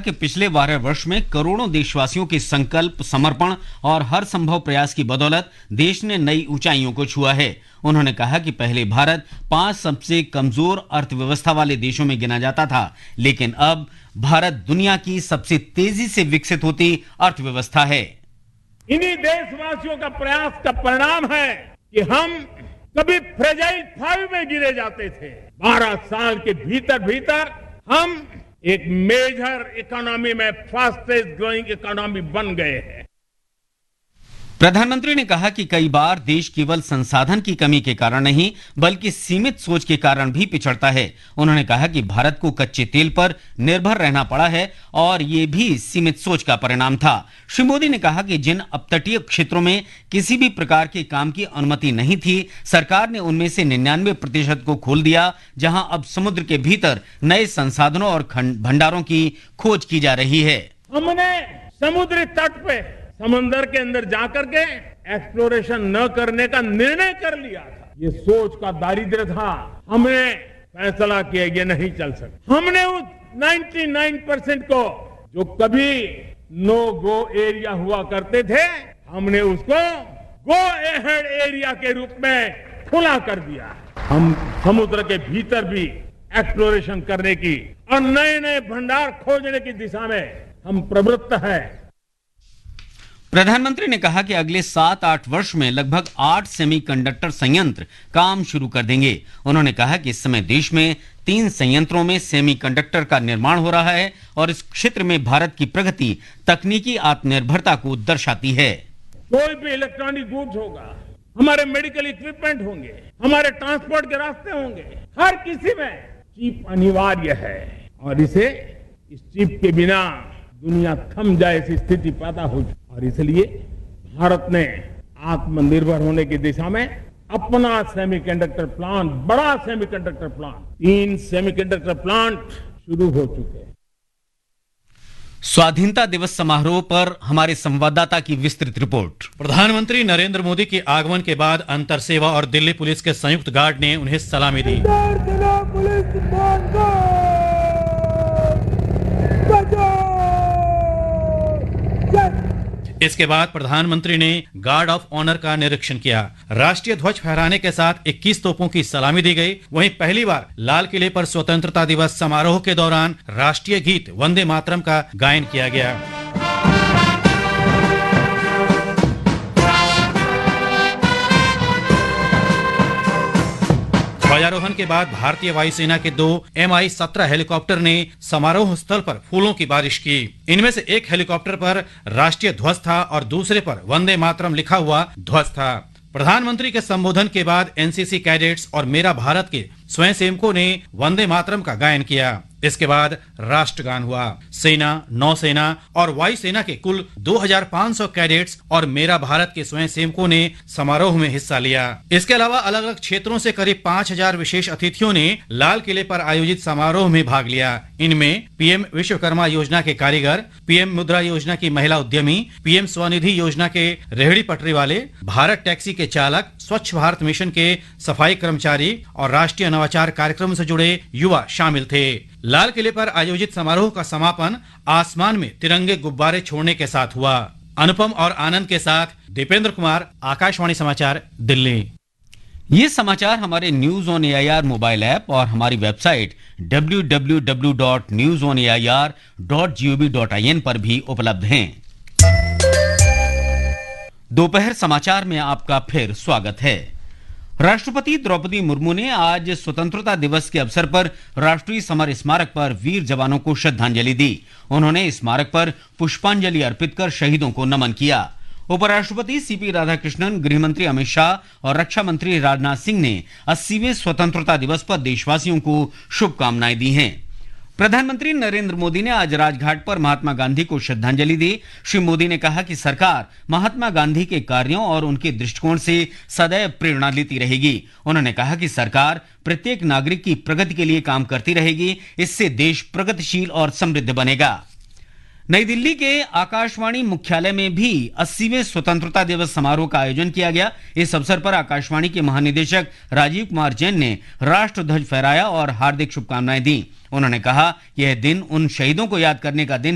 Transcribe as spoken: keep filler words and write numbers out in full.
कि पिछले बारह वर्ष में करोड़ों देशवासियों के संकल्प, समर्पण और हर संभव प्रयास की बदौलत देश ने नई ऊंचाइयों को छुआ है। उन्होंने कहा कि पहले भारत पांच सबसे कमजोर अर्थव्यवस्था वाले देशों में गिना जाता था, लेकिन अब भारत दुनिया की सबसे तेजी से विकसित होती अर्थव्यवस्था है। इन्हीं देशवासियों का प्रयास का परिणाम है कि हम कभी फ्रेजाइल फाइव में गिरे जाते थे, बारह साल के भीतर भीतर हम एक मेजर इकोनॉमी में फास्टेस्ट ग्रोइंग इकोनॉमी बन गए हैं। प्रधानमंत्री ने कहा कि कई बार देश केवल संसाधन की कमी के कारण नहीं, बल्कि सीमित सोच के कारण भी पिछड़ता है। उन्होंने कहा कि भारत को कच्चे तेल पर निर्भर रहना पड़ा है और ये भी सीमित सोच का परिणाम था। श्री मोदी ने कहा कि जिन अपतटीय क्षेत्रों में किसी भी प्रकार के काम की अनुमति नहीं थी, सरकार ने उनमें से निन्यानवे प्रतिशत को खोल दिया, जहां अब समुद्र के भीतर नए संसाधनों और भंडारों की खोज की जा रही है। हमने समुद्री तट पे समंदर के अंदर जाकर के एक्सप्लोरेशन न करने का निर्णय कर लिया था। ये सोच का दारिद्र्य था। हमने फैसला किया ये नहीं चल सकता। हमने उस निन्यानवे परसेंट को जो कभी नो गो एरिया हुआ करते थे, हमने उसको गो अहेड एरिया के रूप में खुला कर दिया। हम समुद्र के भीतर भी एक्सप्लोरेशन करने की और नए नए भंडार खोजने की दिशा में हम प्रवृत्त हैं। प्रधानमंत्री ने कहा कि अगले सात आठ वर्ष में लगभग आठ सेमीकंडक्टर संयंत्र काम शुरू कर देंगे। उन्होंने कहा कि इस समय देश में तीन संयंत्रों में सेमीकंडक्टर का निर्माण हो रहा है और इस क्षेत्र में भारत की प्रगति तकनीकी आत्मनिर्भरता को दर्शाती है। कोई भी इलेक्ट्रॉनिक गुड्स होगा, हमारे मेडिकल इक्विपमेंट होंगे, हमारे ट्रांसपोर्ट के रास्ते होंगे, हर किसी में चिप अनिवार्य है और इसे इस चिप के बिना दुनिया थम जाए ऐसी स्थिति पैदा हो चुकी और इसलिए भारत ने आत्मनिर्भर होने की दिशा में अपना सेमीकंडक्टर प्लांट, बड़ा सेमीकंडक्टर प्लांट, तीन सेमीकंडक्टर प्लांट शुरू हो चुके हैं। स्वाधीनता दिवस समारोह पर हमारे संवाददाता की विस्तृत रिपोर्ट। प्रधानमंत्री नरेंद्र मोदी के आगमन के बाद अंतर सेवा और दिल्ली पुलिस के संयुक्त गार्ड ने उन्हें सलामी दी। इसके बाद प्रधानमंत्री ने गार्ड ऑफ ऑनर का निरीक्षण किया। राष्ट्रीय ध्वज फहराने के साथ इक्कीस तोपों की सलामी दी गई। वहीं पहली बार लाल किले पर स्वतंत्रता दिवस समारोह के दौरान राष्ट्रीय गीत वंदे मातरम का गायन किया गया। ध्वजारोहण के बाद भारतीय वायुसेना के दो एम आई सत्रह हेलीकॉप्टर ने समारोह स्थल पर फूलों की बारिश की। इनमें से एक हेलीकॉप्टर पर राष्ट्रीय ध्वज था और दूसरे पर वंदे मातरम लिखा हुआ ध्वज था। प्रधानमंत्री के संबोधन के बाद एन सी सी कैडेट्स और मेरा भारत के स्वयंसेवकों ने वंदे मातरम का गायन किया। इसके बाद राष्ट्रगान हुआ। सेना, नौसेना और वायुसेना के कुल दो हज़ार पाँच सौ कैडेट्स और मेरा भारत के स्वयंसेवकों ने समारोह में हिस्सा लिया। इसके अलावा अलग अलग क्षेत्रों से करीब पाँच हज़ार विशेष अतिथियों ने लाल किले पर आयोजित समारोह में भाग लिया। इनमें पीएम विश्वकर्मा योजना के कारीगर, पीएम मुद्रा योजना की महिला उद्यमी, पीएम स्वनिधि योजना के रेहड़ी पटरी वाले, भारत टैक्सी के चालक, स्वच्छ भारत मिशन के सफाई कर्मचारी और राष्ट्रीय नवाचार कार्यक्रम से जुड़े युवा शामिल थे। लाल किले पर आयोजित समारोह का समापन आसमान में तिरंगे गुब्बारे छोड़ने के साथ हुआ। अनुपम और आनंद के साथ दीपेंद्र कुमार, आकाशवाणी समाचार, दिल्ली। ये समाचार हमारे news on AIR mobile app और हमारी website W W W dot news on A I R dot G O V dot I N पर भी उपलब्ध हैं। दोपहर समाचार में आपका फिर स्वागत है। राष्ट्रपति द्रौपदी मुर्मू ने आज स्वतंत्रता दिवस के अवसर पर राष्ट्रीय समर स्मारक पर वीर जवानों को श्रद्धांजलि दी। उन्होंने स्मारक पर पुष्पांजलि अर्पित कर शहीदों को नमन किया। उपराष्ट्रपति सीपी राधाकृष्णन, गृहमंत्री अमित शाह और रक्षा मंत्री राजनाथ सिंह ने अस्सीवें स्वतंत्रता दिवस पर देशवासियों को शुभकामनाएं दी हैं। प्रधानमंत्री नरेंद्र मोदी ने आज राजघाट पर महात्मा गांधी को श्रद्धांजलि दी। श्री मोदी ने कहा कि सरकार महात्मा गांधी के कार्यों और उनके दृष्टिकोण से सदैव प्रेरणा लेती रहेगी। उन्होंने कहा कि सरकार प्रत्येक नागरिक की प्रगति के लिए काम करती रहेगी। इससे देश प्रगतिशील और समृद्ध बनेगा। नई दिल्ली के आकाशवाणी मुख्यालय में भी अस्सीवें स्वतंत्रता दिवस समारोह का आयोजन किया गया। इस अवसर पर आकाशवाणी के महानिदेशक राजीव कुमार जैन ने राष्ट्र ध्वज फहराया और हार्दिक शुभकामनाएं दी। उन्होंने कहा कि यह दिन उन शहीदों को याद करने का दिन